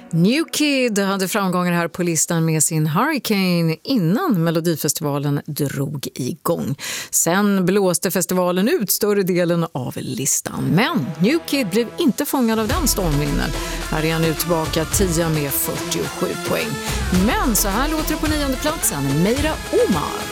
New Kid hade framgångar här på listan med sin Hurricane innan Melodifestivalen drog igång. Sen blåste festivalen ut större delen av listan. Men New Kid blev inte fångad av den stormvinden. Här är han nu tillbaka 10 med 47 poäng. Men så här låter det på 9:e platsen. Meira Omar.